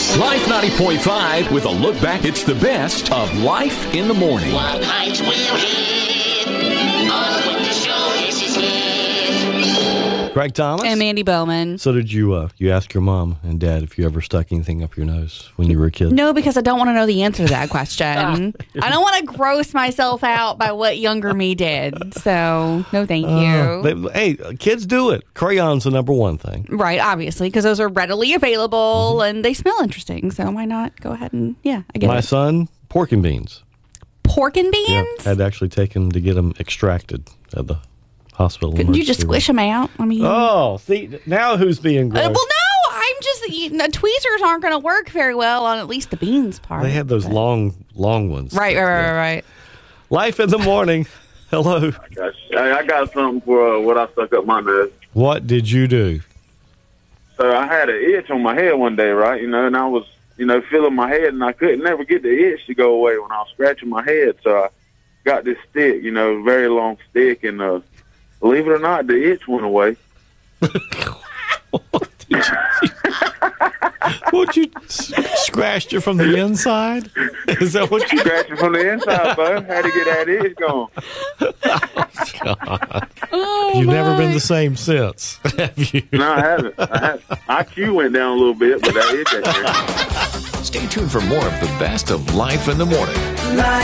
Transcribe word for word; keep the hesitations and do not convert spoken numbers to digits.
Life ninety point five with a look back. It's the best of Life in the Morning. What heights will hit on with the show, this is it. Greg Thomas? And Mandy Bowman. So did you, uh, you ask your mom and dad if you ever stuck anything up your nose when you were a kid? No, because I don't want to know the answer to that question. I don't want to gross myself out by what younger me did. So, no thank you. Uh, they, hey, kids do it. Crayon's the number one thing. Right, obviously, because those are readily available Mm-hmm. and they smell interesting. So why not go ahead and, yeah, I get My it. son, pork and beans. Pork and beans? Yeah, had to actually take him to get them extracted at the hospital. Couldn't you just squish them out? I mean, Oh, see, now who's being gross? Uh, well, no, I'm just you know, tweezers aren't going to work very well on at least the beans part. They had those but- long, long ones. Right, right, right, right. Life in the Morning. Hello. Gosh, I I got something for uh, what I stuck up my nose. What did you do? So I had an itch on my head one day, right? You know, and I was, you know, feeling my head, and I couldn't never get the itch to go away when I was scratching my head. So I got this stick, you know, very long stick, and uh, believe it or not, the itch went away. What, you s- scratched it from the inside? Is that what you... Scratching from the inside, bud. Had to get that itch going. Oh, You've never been my. the same since, have you? No, I haven't. I haven't. I Q went down a little bit, but that itch ain't there. Stay tuned for more of the best of Life in the Morning.